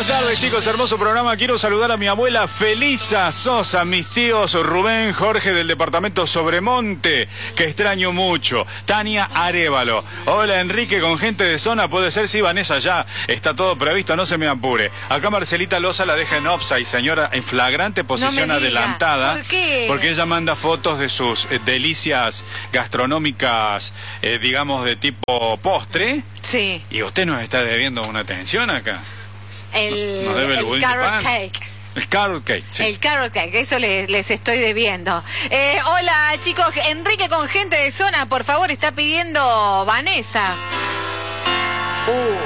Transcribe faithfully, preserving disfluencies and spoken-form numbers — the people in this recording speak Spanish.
Buenas tardes, chicos, hermoso programa. Quiero saludar a mi abuela Felisa Sosa, mis tíos Rubén, Jorge del departamento Sobremonte, que extraño mucho, Tania Arévalo. Hola Enrique, con gente de zona, puede ser, sí, Vanessa, ya está todo previsto, no se me apure. Acá Marcelita Loza la deja en offside, señora, en flagrante posición no adelantada. ¿Por qué? Porque ella manda fotos de sus eh, delicias gastronómicas, eh, digamos, de tipo postre. Sí. Y usted nos está debiendo una atención acá. El, Nos debe el el buen carrot pan. cake. El carrot cake, sí. El carrot cake, eso les, les estoy debiendo. Eh, hola chicos, Enrique con gente de zona, por favor, está pidiendo Vanessa. Uh.